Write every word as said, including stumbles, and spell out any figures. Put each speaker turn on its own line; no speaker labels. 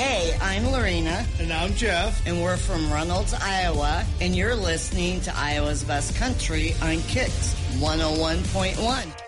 Hey, I'm Lorena.
And I'm Jeff.
And we're from Reynolds, Iowa. And you're listening to Iowa's Best Country on Kicks one oh one point one.